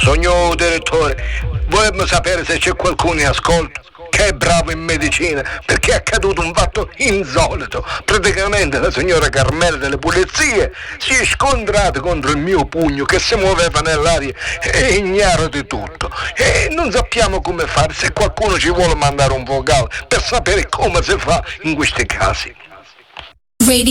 Signor direttore, vorremmo sapere se c'è qualcuno in ascolto che è bravo in medicina, perché è accaduto un fatto insolito. Praticamente la signora Carmela delle pulizie si è scontrata contro il mio pugno che si muoveva nell'aria e ignaro di tutto. E non sappiamo come fare, se qualcuno ci vuole mandare un vocale per sapere come si fa in questi casi.